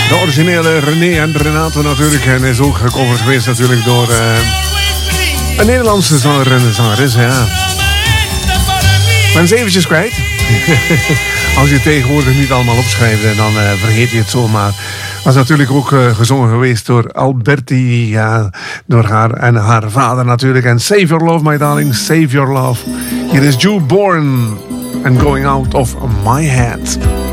De originele René en Renato natuurlijk. En is ook gecoverd geweest natuurlijk door een Nederlandse zanger en zangeres. Ja. Ik ben ze eventjes kwijt. Als je het tegenwoordig niet allemaal opschrijft, dan vergeet je het zomaar. Was natuurlijk ook gezongen geweest door Alberti. Ja, door haar en haar vader natuurlijk. En Save Your Love, my darling. Save Your Love. Hier is Jude Bourne. And Going Out of My Head.